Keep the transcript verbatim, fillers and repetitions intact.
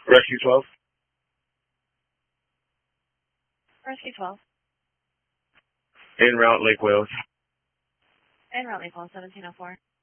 Rescue twelve. Rescue twelve. En route, Lake Wales. En route, Lake Wales, seventeen oh four.